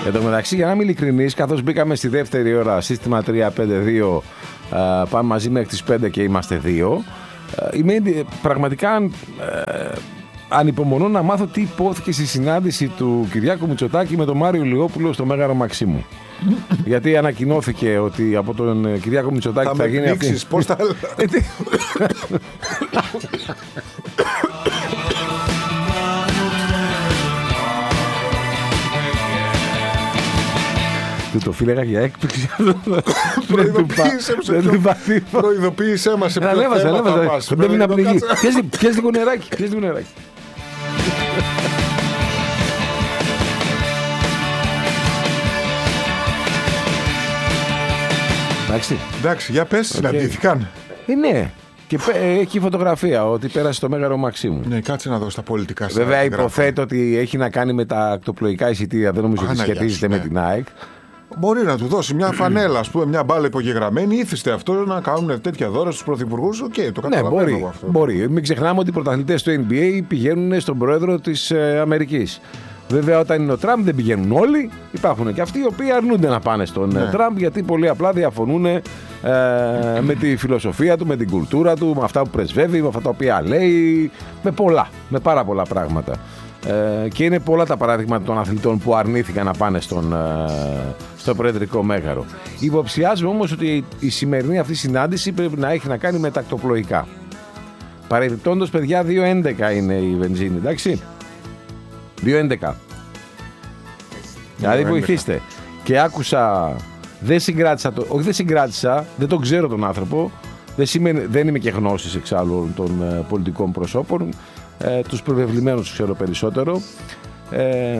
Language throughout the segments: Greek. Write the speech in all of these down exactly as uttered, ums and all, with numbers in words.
Εν τω μεταξύ, για να είμαι ειλικρινής, καθώς μπήκαμε στη δεύτερη ώρα, σύστημα τρία πέντε δύο, πάμε μαζί μέχρι τις πέντε και είμαστε δύο. Είμαι πραγματικά ε, ανυπομονώ να μάθω τι υπόθηκε στη συνάντηση του Κυριάκου Μητσοτάκη με τον Μάριο Λιόπουλο στο Μέγαρο Μαξίμου. Γιατί ανακοινώθηκε ότι από τον Κυριάκο Μητσοτάκη θα, θα γίνει αυτή... Πώς θα... Του το φύλαγα για έκπληξη. Προειδοποίησέ μας σε ποιο θέμα θα πας. Δεν είναι απληγή. Πιες λίγο νεράκι. Πιες λίγο νεράκι. Εντάξει. Εντάξει, για πες, συναντήθηκαν. Ε, ναι. Και έχει φωτογραφία ότι πέρασε στο Μέγαρο Μαξίμου. Ναι, κάτσε να δω στα πολιτικά. Βέβαια, υποθέτω ότι έχει να κάνει με τα ακτοπλοϊκά εισιτήρια. Δεν νομίζω ότι σχετίζεται με την ΑΕΚ. Μπορεί να του δώσει μια φανέλα, ας πούμε, μια μπάλα υπογεγραμμένη. Ήθιστε αυτό να κάνουν τέτοια δώρα στους πρωθυπουργούς. Οκ, okay, το καταλαβαίνω. Ναι, μπορεί, αυτό. μπορεί. Μην ξεχνάμε ότι οι πρωταθλητές του N B A πηγαίνουν στον πρόεδρο της ε, Αμερικής. Βέβαια, όταν είναι ο Τραμπ δεν πηγαίνουν όλοι. Υπάρχουν και αυτοί οι οποίοι αρνούνται να πάνε στον ναι. Τραμπ, γιατί πολύ απλά διαφωνούν ε, με τη φιλοσοφία του, με την κουλτούρα του, με αυτά που πρεσβεύει, με αυτά τα οποία λέει, με πολλά, με πάρα πολλά πράγματα. Ε, και είναι πολλά τα παράδειγματα των αθλητών που αρνήθηκαν να πάνε στον, ε, στο Προεδρικό Μέγαρο. Υποψιάζουμε όμως ότι η σημερινή αυτή συνάντηση πρέπει να έχει να κάνει με τακτοπλοϊκά. Παρεμπιπτόντως, παιδιά, δύο έντεκα είναι η βενζίνη, εντάξει. δύο έντεκα. Δηλαδή βοηθήστε. Και άκουσα, δεν συγκράτησα, το, όχι δεν συγκράτησα, δεν τον ξέρω τον άνθρωπο, δεν, σημαίνει, δεν είμαι και γνώσης εξάλλου των ε, πολιτικών προσώπων, ε, τους προβεβλημένους ξέρω περισσότερο, ε,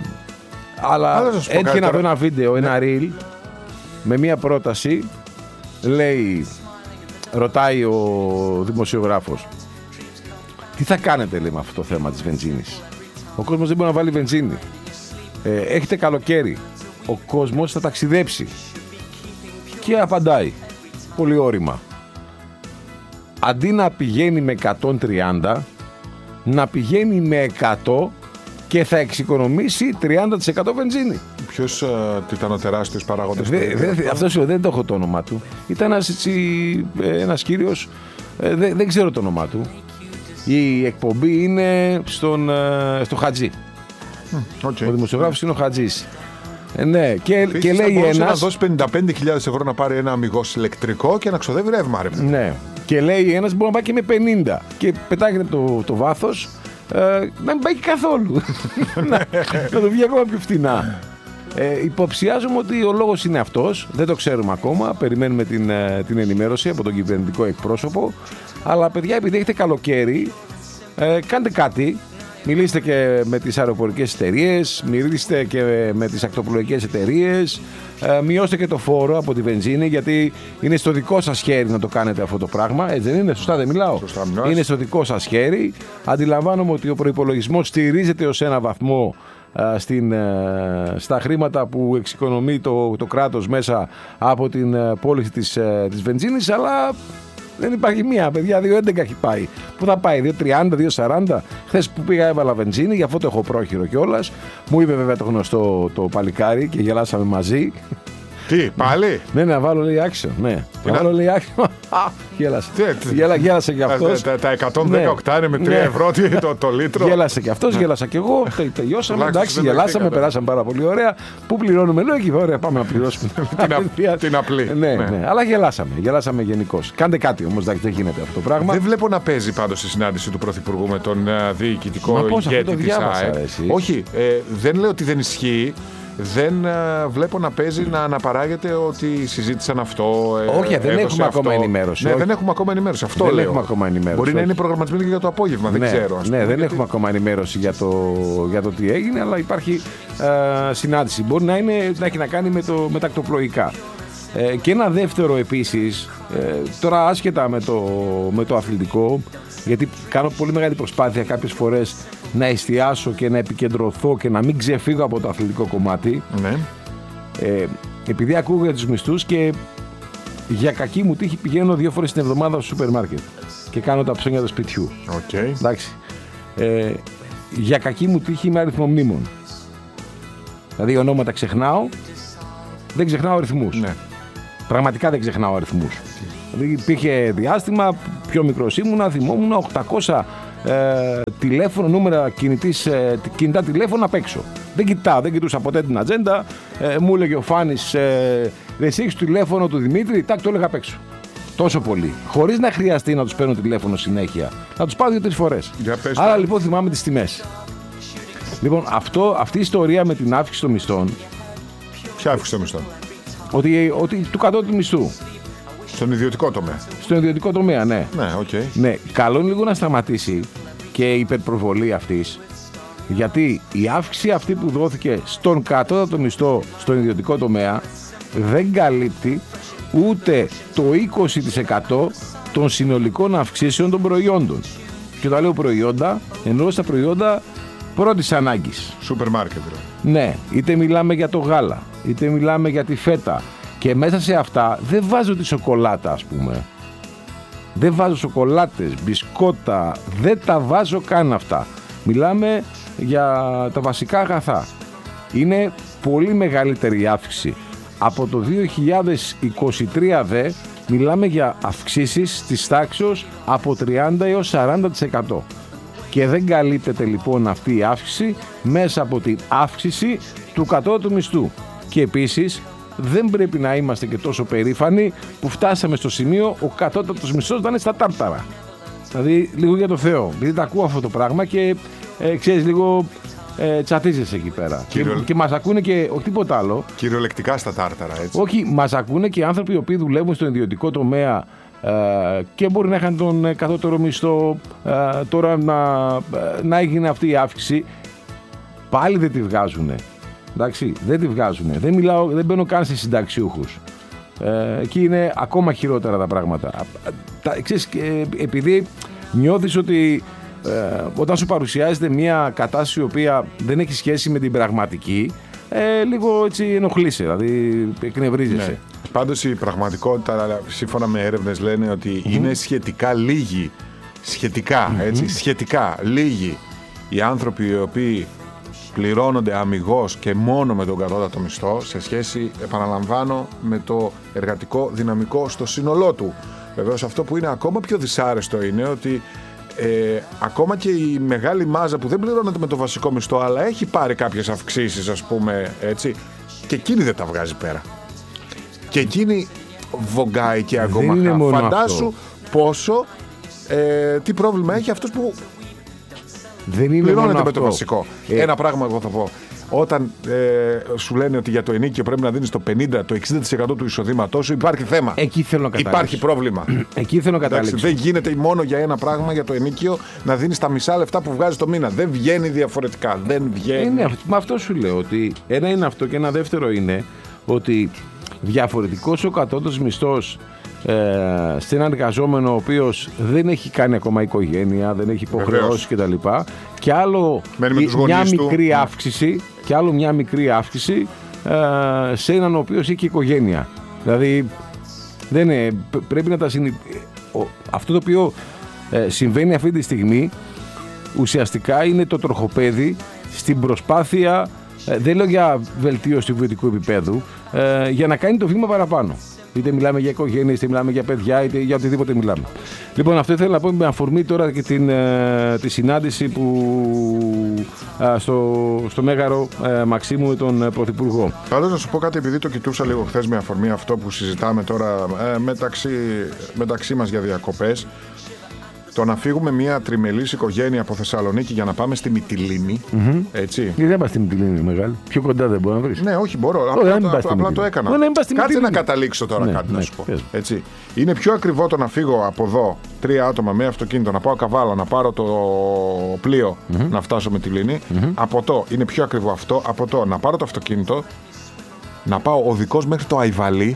αλλά έτυχε να δω ένα βίντεο, ένα reel, με μια πρόταση, λέει, ρωτάει ο δημοσιογράφος, τι θα κάνετε λέει με αυτό το θέμα της βενζίνης. Ο κόσμος δεν μπορεί να βάλει βενζίνη. Ε, έχετε καλοκαίρι. Ο κόσμος θα ταξιδέψει. Και απαντάει. Πολύ όρημα. Αντί να πηγαίνει με εκατόν τριάντα, να πηγαίνει με εκατό και θα εξοικονομήσει τριάντα τοις εκατό βενζίνη. Ποιος uh, ήταν ο τεράστιος παράγοντας? Δε, δε, αυτό? Αυτός δεν το έχω το όνομά του. Ήταν ένας, έτσι, ένας κύριος, ε, δε, δεν ξέρω το όνομά του. Η εκπομπή είναι στον, στο Χατζή. Okay. Ο δημοσιογράφος είναι ο Χατζής. Ε, ναι, και, και λέει ένας... να δώσει πενήντα πέντε χιλιάδες ευρώ να πάρει ένα αμιγώς ηλεκτρικό και να ξοδεύει ρεύμα. Ρε. Ναι, και λέει ένας μπορεί να πάει και με πενήντα. Και πετάγεται το, το βάθος ε, να μην πάει και καθόλου. να, να το βγει ακόμα πιο φτηνά. Ε, υποψιάζομαι ότι ο λόγος είναι αυτός. Δεν το ξέρουμε ακόμα. Περιμένουμε την, την ενημέρωση από τον κυβερνητικό εκπρόσωπο. Αλλά παιδιά, επειδή έχετε καλοκαίρι, ε, κάντε κάτι. Μιλήστε και με τις αεροπορικές εταιρείες, μιλήστε και με τις ακτοπλοϊκές εταιρείες, ε, μειώστε και το φόρο από τη βενζίνη, γιατί είναι στο δικό σας χέρι να το κάνετε αυτό το πράγμα. Έτσι δεν είναι? Σωστά δεν μιλάω? Σωστά, είναι στο δικό σας χέρι. Αντιλαμβάνομαι ότι ο προϋπολογισμός στηρίζεται ως ένα βαθμό ε, στην, ε, στα χρήματα που εξοικονομεί το, το κράτος μέσα από την ε, πώληση της, ε, της βενζίνης, αλλά... Δεν υπάρχει μία, παιδιά, δύο έντεκα έχει πάει. Πού θα πάει, δύο τριάντα, δύο σαράντα. Χθες που πήγα έβαλα βενζίνη, γι' αυτό το έχω πρόχειρο κιόλας. Μου είπε βέβαια το γνωστό το παλικάρι και γελάσαμε μαζί. Τι, πάλι? Ναι, να βάλω λέει action, ναι. Να βάλω λέει action. Γέλασε. Γέλα, γέλασε κι αυτός. Τα, τα εκατόν δέκα ναι. οκτάνε με τρία ευρώ το, το λίτρο. Γέλασε κι αυτός, γέλασα κι εγώ. Τελειώσαμε, εντάξει, γελάσαμε, περάσαμε πάρα πολύ ωραία. Πού πληρώνουμε, λέω εκεί, ωραία, πάμε να πληρώσουμε. Την απλή. Ναι, ναι, αλλά γελάσαμε, γελάσαμε γενικώς. Κάντε κάτι όμως, δεν γίνεται αυτό το πράγμα. Δεν βλέπω να παίζει πάντως στη συνάντηση του Πρωθυπουργού με τον διοικητικό ηγέτη της ΑΕΚ. Όχι, δεν λέω ότι δεν ισχύει. Δεν uh, βλέπω να παίζει να αναπαράγεται ότι συζήτησαν αυτό. Ε, Όχι, δεν έχουμε αυτό. ακόμα ενημέρωση. Ναι, δεν έχουμε ακόμα ενημέρωση. Αυτό δεν λέω. Έχουμε ακόμα ενημέρωση. Μπορεί όχι. να είναι προγραμματισμένο και για το απόγευμα, δεν ναι, ξέρω. Ας ναι, πούμε, δεν γιατί... έχουμε ακόμα ενημέρωση για το, για το τι έγινε, αλλά υπάρχει uh, συνάντηση. Μπορεί να, είναι, να έχει να κάνει με, το, με τα ακτοπλοϊκά. Ε, και ένα δεύτερο επίσης, ε, τώρα άσχετα με το, με το αθλητικό, γιατί κάνω πολύ μεγάλη προσπάθεια κάποιες φορές να εστιάσω και να επικεντρωθώ και να μην ξεφύγω από το αθλητικό κομμάτι. Ναι. Ε, επειδή ακούω για τους μισθούς και για κακή μου τύχη πηγαίνω δύο φορές την εβδομάδα στο σούπερ μάρκετ και κάνω τα ψώνια του σπιτιού. Okay. Εντάξει. Ε, για κακή μου τύχη είμαι αριθμομνήμων. Δηλαδή ονόματα ξεχνάω, δεν ξεχνάω αριθμούς. Ναι. Πραγματικά δεν ξεχνάω αριθμούς. Δηλαδή υπήρχε διάστημα, πιο μικρός ήμουνα, θυμόμουν οκτακόσια ε, τηλέφωνο, νούμερα κινητής, ε, κινητά τηλέφωνα απ' έξω. Δεν κοιτάω, δεν κοιτούσα ποτέ την ατζέντα. Ε, μου έλεγε ο Φάνης, ε, δεν έχεις το τηλέφωνο του Δημήτρη, τάκ, το έλεγα απ' έξω. Τόσο πολύ. Χωρίς να χρειαστεί να τους παίρνω τηλέφωνο συνέχεια. Να τους πάω δύο-τρεις φορές. Άρα λοιπόν θυμάμαι τις τιμές. Λοιπόν, αυτό, αυτή η ιστορία με την αύξηση των μισθών. Ποια αύξηση των μισθών? Ότι, ότι του κατώτατου μισθού. Στον ιδιωτικό τομέα. Στον ιδιωτικό τομέα, ναι. Ναι, okay. Ναι, καλό είναι λίγο να σταματήσει και η υπερπροβολή αυτής. Γιατί η αύξηση αυτή που δόθηκε στον κατώτατο μισθό στον ιδιωτικό τομέα δεν καλύπτει ούτε το είκοσι τοις εκατό των συνολικών αυξήσεων των προϊόντων. Και όταν λέω προϊόντα, εννοώ στα προϊόντα πρώτης ανάγκης. Σούπερ μάρκετ. Ναι, είτε μιλάμε για το γάλα, είτε μιλάμε για τη φέτα. Και μέσα σε αυτά δεν βάζω τη σοκολάτα, ας πούμε. Δεν βάζω σοκολάτες, μπισκότα, δεν τα βάζω καν αυτά. Μιλάμε για τα βασικά αγαθά. Είναι πολύ μεγαλύτερη η αύξηση. Από το δύο χιλιάδες είκοσι τρία δε μιλάμε για αυξήσεις της τάξεως από τριάντα έως σαράντα τοις εκατό. Και δεν καλύπτεται λοιπόν αυτή η αύξηση μέσα από την αύξηση του κατώτατου μισθού. Και επίσης δεν πρέπει να είμαστε και τόσο περήφανοι που φτάσαμε στο σημείο ο κατώτατος μισθός να είναι στα τάρταρα. Δηλαδή λίγο για το Θεό. Γιατί τα ακούω αυτό το πράγμα και ε, ξέρεις λίγο ε, τσατίζεσαι εκεί πέρα. Κυριο... Και, και μας ακούνε και όχι τίποτα άλλο. Κυριολεκτικά στα τάρταρα, έτσι. Όχι, μας ακούνε και άνθρωποι οι οποίοι δουλεύουν στον ιδιωτικό τομέα ε, και μπορεί να είχαν τον κατώτερο μισθό, ε, τώρα να, να έγινε αυτή η αύξηση. Πάλι δεν τη βγάζουνε. Εντάξει, δεν τη βγάζουνε. Δεν μιλάω, δεν μπαίνω καν σε συνταξιούχους. Ε, εκεί είναι ακόμα χειρότερα τα πράγματα. Τα, ξέρεις, επειδή νιώθεις ότι ε, όταν σου παρουσιάζεται μια κατάσταση η οποία δεν έχει σχέση με την πραγματική, ε, λίγο έτσι ενοχλείσαι, δηλαδή εκνευρίζεσαι. Ναι. Πάντως η πραγματικότητα, σύμφωνα με έρευνες, λένε ότι mm-hmm. είναι σχετικά λίγοι, σχετικά, mm-hmm. έτσι, σχετικά λίγοι οι άνθρωποι οι οποίοι πληρώνονται αμιγώς και μόνο με τον κατώτατο μισθό σε σχέση, επαναλαμβάνω, με το εργατικό δυναμικό στο σύνολό του. Βεβαίως αυτό που είναι ακόμα πιο δυσάρεστο είναι ότι ε, ακόμα και η μεγάλη μάζα που δεν πληρώνεται με το βασικό μισθό αλλά έχει πάρει κάποιες αυξήσεις, ας πούμε, έτσι, και εκείνη δεν τα βγάζει πέρα. Και εκείνη βογκάει και ακόμα. Φαντάσου αυτό. Πόσο ε, τι πρόβλημα έχει αυτός που δεν είναι πληρώνεται με το βασικό. Ε. Ένα πράγμα εγώ θα πω. Όταν ε, σου λένε ότι για το ενοίκιο πρέπει να δίνεις το πενήντα, το εξήντα τοις εκατό του εισοδήματός σου, υπάρχει θέμα. Εκεί θέλω να καταλήξω. Υπάρχει πρόβλημα. Εκεί θέλω να καταλήξω. Δεν γίνεται μόνο για ένα πράγμα, για το ενοίκιο, να δίνεις τα μισά λεφτά που βγάζεις το μήνα. Δεν βγαίνει διαφορετικά. Δεν βγαίνει. Είναι, με αυτό σου λέω ότι ένα είναι αυτό και ένα δεύτερο είναι ότι διαφορετικός ο κατώτατος μισθός ε, σε έναν εργαζόμενο ο οποίος δεν έχει κάνει ακόμα οικογένεια, δεν έχει υποχρεώσει κτλ. Και άλλο μια μικρή αύξηση, και άλλο μια μικρή αύξηση ε, σε έναν ο οποίος έχει οικογένεια. Δηλαδή δεν είναι, πρέπει να τα συνει... αυτό το οποίο ε, συμβαίνει αυτή τη στιγμή ουσιαστικά είναι το τροχοπέδι στην προσπάθεια, ε, δεν λέω για βελτίωση του βιωτικού επίπεδου, ε, για να κάνει το βήμα παραπάνω. Είτε μιλάμε για οικογένειες, είτε μιλάμε για παιδιά, είτε για οτιδήποτε μιλάμε. Λοιπόν, αυτό ήθελα να πω με αφορμή τώρα και την, ε, τη συνάντηση που ε, στο, στο Μέγαρο ε, Μαξίμου με τον ε, Πρωθυπουργό. Πάντως να σου πω κάτι, επειδή το κοιτούσα λίγο χθες με αφορμή αυτό που συζητάμε τώρα ε, μεταξύ, μεταξύ μας για διακοπές. Το να φύγουμε μια τριμελής οικογένεια από Θεσσαλονίκη για να πάμε στη Μυτιλήνη. Mm-hmm. Έτσι. Γιατί δεν πας στη Μυτιλήνη, μεγάλη. Πιο κοντά δεν μπορεί να βρεις. Ναι, όχι, μπορώ. Απλά, απλά, απλά, απλά το έκανα. Ναι, κάτσε να καταλήξω τώρα ναι, κάτι ναι, να σου πω. Έτσι. Είναι πιο ακριβό το να φύγω από εδώ τρία άτομα με αυτοκίνητο, να πάω Καβάλα, να πάρω το πλοίο, mm-hmm. να φτάσω Μυτιλήνη. Mm-hmm. Από το είναι πιο ακριβό αυτό. Από το να πάρω το αυτοκίνητο, να πάω οδικός μέχρι το Αϊβαλί.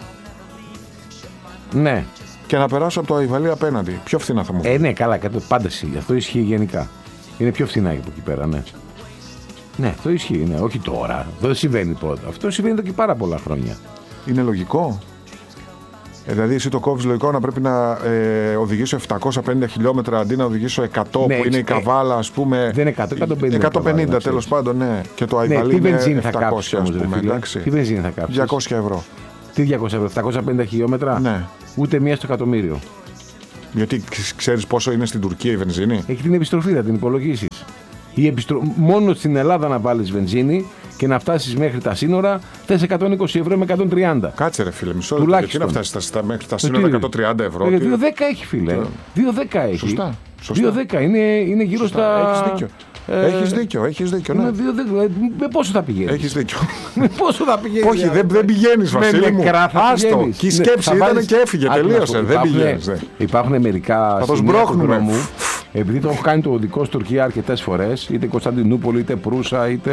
Ναι. Και να περάσω από το Αϊβαλί απέναντι. Πιο φθηνά θα μου πει. Ε, ναι, καλά, πάντα αυτό ισχύει γενικά. Είναι πιο φθηνά από εκεί πέρα, ναι. Ναι, αυτό ισχύει, ναι. Όχι τώρα. Αυτό δεν συμβαίνει πρώτα. Αυτό συμβαίνει εδώ και πάρα πολλά χρόνια. Είναι λογικό. Ε, δηλαδή, εσύ το κόβεις λογικό να πρέπει να ε, οδηγήσω επτακόσια πενήντα χιλιόμετρα αντί να οδηγήσω εκατό, ναι, που είναι η καβάλα, ας πούμε. Δεν είναι εκατό, εκατόν πενήντα τέλος πάντων, ναι. Και το Αϊβαλί ναι, είναι επτακόσια, ας πούμε. Εντάξει. Τι βενζίνη θα κάψεις? διακόσια ευρώ. Τι διακόσια ευρώ, επτακόσια πενήντα χιλιόμετρα. Ναι. Ούτε μία στο εκατομμύριο. Γιατί ξέρεις πόσο είναι στην Τουρκία η βενζίνη? Έχει την επιστροφή, θα την υπολογίσεις. Η επιστρο... Μόνο στην Ελλάδα να βάλεις βενζίνη και να φτάσεις μέχρι τα σύνορα, θες εκατόν είκοσι ευρώ με εκατόν τριάντα. Κάτσε ρε φίλε, μισό λεπτό. Γιατί να φτάσεις στα, μέχρι τα σύνορα εκατόν τριάντα ευρώ. Ε, δύο δέκα έχει φίλε. δύο δέκα έχει. Σωστά. δύο δέκα είναι, είναι γύρω Σωστά. στα... Έχεις δίκιο. Ε, έχεις δίκιο, έχεις δίκιο. Ναι. Με, δύο, δε, με πόσο θα πηγαίνεις? Έχεις δίκιο. Με πόσο θα πηγαίνεις? Όχι, δεν, δεν πηγαίνεις, Βασίλη μου. Άστο. Και η σκέψη ναι, ήταν βάλεις... και έφυγε, τελείωσε. Δεν πηγαίνεις. Υπάρχουν μερικά σημεία του δρόμου. Επειδή το έχω κάνει το οδικό στην Τουρκία αρκετές φορές, είτε Κωνσταντινούπολη, είτε Προύσα, είτε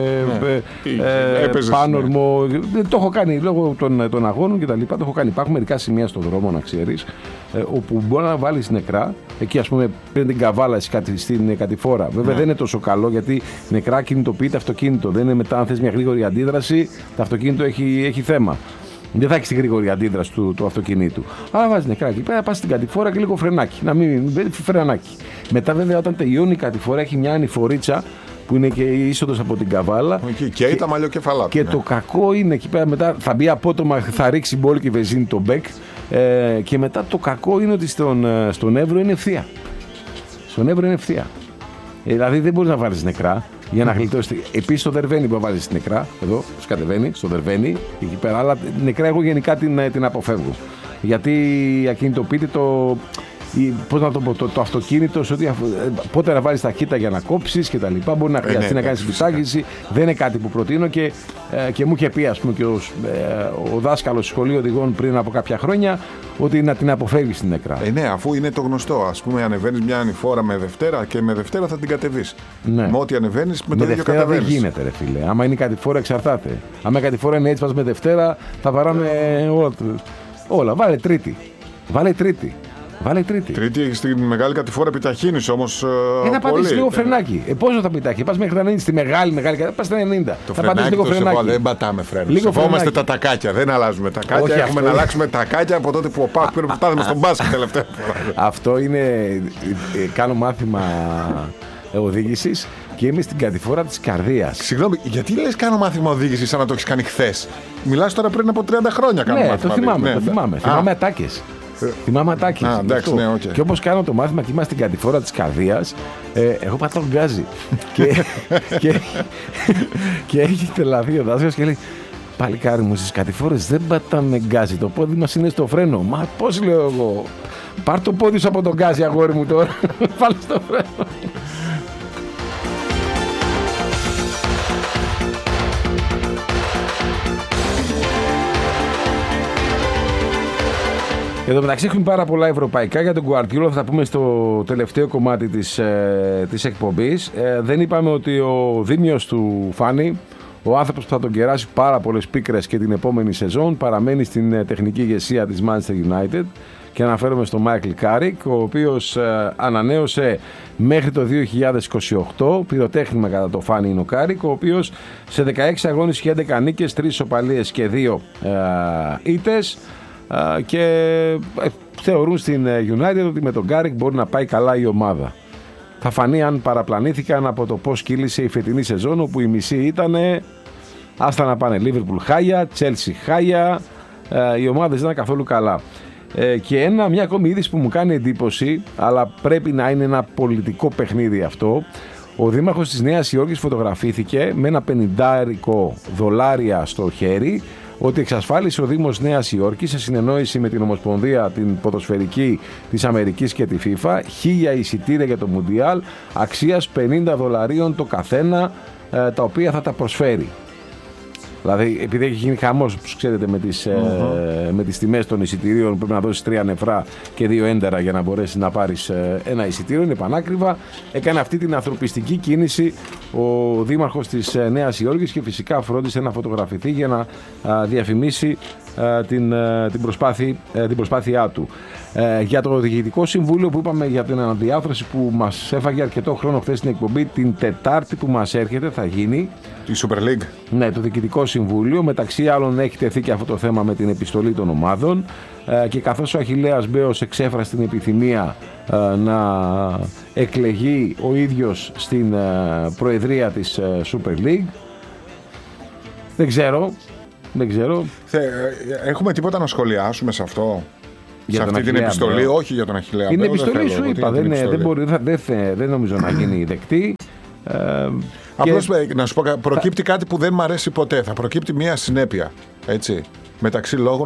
ναι, ε, ε, Πάνορμο. Ναι. Το έχω κάνει λόγω των, των αγώνων κτλ. Το έχω κάνει. Υπάρχουν μερικά σημεία στον δρόμο, να ξέρεις, ε, όπου μπορεί να βάλεις νεκρά. Εκεί, ας πούμε, πριν την καβάλα στην κατηφόρα. Βέβαια ναι. δεν είναι τόσο καλό γιατί νεκρά κινητοποιείται αυτοκίνητο. Δεν είναι μετά, αν θες μια γρήγορη αντίδραση, το αυτοκίνητο έχει, έχει θέμα. Δεν θα έχει τη γρήγορη αντίδραση του, του αυτοκινήτου. Αλλά βάζει νεκρά εκεί πέρα, πα στην κατηφόρα και λίγο φρενάκι. Να μην. Φρενάκι. Μετά, βέβαια, όταν τελειώνει η κατηφόρα, έχει μια ανηφορίτσα που είναι και η είσοδος από την καβάλα. Okay, και, και τα μαλλιοκεφαλά. Και ναι. το κακό είναι εκεί πέρα μετά θα μπει απότομα, θα ρίξει μπόλικη βενζίνη το μπέκ. Ε, και μετά το κακό είναι ότι στον, στον Εύρο είναι ευθεία. Στον Εύρο είναι ευθεία. Ε, δηλαδή δεν μπορεί να βάλει νεκρά. Για να γλιτώσει. Επίσης στο Δερβαίνι που βάζει την νεκρά, εδώ, που κατεβαίνει, στο Δερβαίνι, εκεί πέρα. Αλλά νεκρά εγώ γενικά την, την αποφεύγω. Γιατί ακινητοποιείται το. Πώς να το πω, το, το αυτοκίνητο, σε ότι, πότε να βάλεις ταχύτητα για να κόψεις και τα λοιπά. Μπορεί να χρειαστεί ε, ναι, να κάνεις επιτάγηση. Δεν είναι κάτι που προτείνω και, ε, και μου είχε πει, ας πούμε, και ο, ε, ο δάσκαλος σχολείου οδηγών πριν από κάποια χρόνια ότι να την αποφεύγεις την νεκρά. Ε, ναι, αφού είναι το γνωστό. Ας πούμε, ανεβαίνεις μια ανηφόρα με Δευτέρα και με Δευτέρα θα την κατεβείς. Ναι. Με ό,τι ανεβαίνεις με, με το ίδιο κατεβαίνεις. Δεν γίνεται, ρε φίλε. Άμα είναι κατηφόρα, εξαρτάται. Άμα η κατηφόρα είναι έτσι, πας με Δευτέρα, θα βαράμε όλα. όλα. Βάλε Τρίτη. Βάλε Τρίτη. Βάλε Τρίτη. Τρίτη στην μεγάλη κατηφόρα επιταχύνεις όμως. Ε, θα πατήσεις λίγο φρενάκι. Ε, πόσο θα πετάχει, πας μέχρι τα ενενήντα στη μεγάλη μεγάλη κατηφόρα, πας στα ενενήντα. Το θα πατήσεις λίγο φρενάκι. Εγώ, δεν πατάμε φρένο. Σεβόμαστε τα τακάκια, δεν αλλάζουμε τακάκια. Όχι, έχουμε αυτό... να αλλάξουμε τακάκια από τότε που ο Πάκ πήρε που φτάσαμε στον μπάσκετ τελευταία φορά. Αυτό είναι. Κάνω μάθημα οδήγησης και είμαι στην κατηφόρα της καρδίας. Συγγνώμη, γιατί λες κάνω μάθημα οδήγησης σαν να το έχεις κάνει χθες? Μιλάς τώρα πριν από τριάντα χρόνια κάνω ναι, μάθημα. Το θυμάμαι, ναι, το θυμάμαι. Θυμάμαι ατάκες. Θυμάμαι ατάκες. Α, εντάξει, ναι, okay. Και όπως κάνω το μάθημα και είμαστε στην κατηφόρα της καρδίας, ε, εγώ πατάω γκάζι. και, και, και έχει τελαθεί ο δάσκαλος και λέει: παλικάρι μου, στις κατηφόρες δεν πατάμε γκάζι. Το πόδι μας είναι στο φρένο. Μα πώς, λέω εγώ. Πάρ' το πόδι σου από τον γκάζι, αγόρι μου τώρα. Πάλι στο φρένο. Εδώ μεταξύ έχουμε πάρα πολλά ευρωπαϊκά για τον Γκουαρδιόλα, θα τα πούμε στο τελευταίο κομμάτι της, ε, της εκπομπής. Ε, δεν είπαμε ότι ο δίμιος του Φάνη, ο άνθρωπος που θα τον κεράσει πάρα πολλές πίκρες και την επόμενη σεζόν, παραμένει στην ε, τεχνική ηγεσία της Manchester United και αναφέρομαι στον Μάικλ Κάρικ, ο οποίος ε, ανανέωσε μέχρι το δύο χιλιάδες είκοσι οκτώ, πυροτέχνημα κατά το Φάνη είναι ο Κάρικ, ο οποίος σε δεκαέξι αγώνες είχε έντεκα νίκες, τρεις ισοπαλίες και δύο ε, ήττες. Uh, και ε, θεωρούν στην United ότι με τον Γκάρικ μπορεί να πάει καλά η ομάδα. Θα φανεί αν παραπλανήθηκαν από το πώς κύλησε η φετινή σεζόν, όπου η μισή ήταν άστα να πάνε Liverpool χάλια, Chelsea χάλια, uh, οι ομάδες δεν ήταν καθόλου καλά. Uh, και ένα, μια ακόμη είδηση που μου κάνει εντύπωση, αλλά πρέπει να είναι ένα πολιτικό παιχνίδι αυτό. Ο δήμαρχος της Νέας Υόρκης φωτογραφήθηκε με ένα πενηντάρικο δολάρια στο χέρι, ότι εξασφάλισε ο Δήμος Νέας Υόρκης σε συνεννόηση με την Ομοσπονδία την Ποδοσφαιρική της Αμερικής και τη FIFA χίλια εισιτήρια για το Μουντιάλ αξίας πενήντα δολαρίων το καθένα, τα οποία θα τα προσφέρει. Δηλαδή, επειδή έχει γίνει χαμός, όπως ξέρετε, με τις, mm-hmm. ε, με τις τιμές των εισιτηρίων, πρέπει να δώσεις τρία νεφρά και δύο έντερα για να μπορέσεις να πάρεις ε, ένα εισιτήριο. Είναι πανάκριβα. Έκανε αυτή την ανθρωπιστική κίνηση ο δήμαρχος της ε, Νέας Υόρκης και φυσικά φρόντισε να φωτογραφηθεί για να ε, διαφημίσει ε, την, ε, την, προσπάθη, ε, την προσπάθειά του. Ε, για το Διοικητικό Συμβούλιο που είπαμε για την αναδιάθρωση που μας έφαγε αρκετό χρόνο χθες στην εκπομπή, την Τετάρτη που μας έρχεται θα γίνει η Super League. Ναι, το Διοικητικό Συμβούλιο. Μεταξύ άλλων έχει τεθεί και αυτό το θέμα με την επιστολή των ομάδων. ε, και καθώς ο Αχιλλέας Μπέος εξέφρασε την επιθυμία ε, να εκλεγεί ο ίδιος στην ε, προεδρία της ε, Super League. Δεν ξέρω, δεν ξέρω. Έχουμε τίποτα να σχολιάσουμε σε αυτό? Για σε αυτή την επιστολή, Μπέο. Όχι για τον Αχιλλέα Την Μπέο, επιστολή δεν σου θέλω, είπα, δεν, δεν, μπορεί, δεν, δεν νομίζω να γίνει δεκτή. Ε, Απλώς και... να σου πω, προκύπτει κάτι που δεν μ' αρέσει ποτέ. Θα προκύπτει μια συνέπεια, έτσι, μεταξύ λόγων